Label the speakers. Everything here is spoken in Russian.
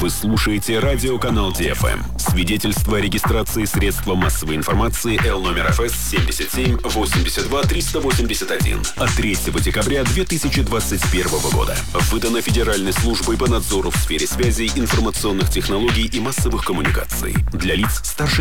Speaker 1: Вы слушаете радиоканал ДФМ. Свидетельство о регистрации средства массовой информации Л номер ФС 77 82 381 от 3 декабря 2021 года. Выдано Федеральной службой по надзору в сфере связи, информационных технологий и массовых коммуникаций. Для лиц старше